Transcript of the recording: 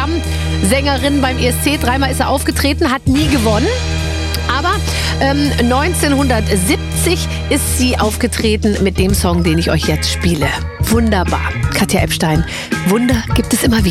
Stammsängerin beim ESC. 3-mal ist er aufgetreten, hat nie gewonnen. Aber 1970 ist sie aufgetreten mit dem Song, den ich euch jetzt spiele. Wunderbar. Katja Epstein. Wunder gibt es immer wieder.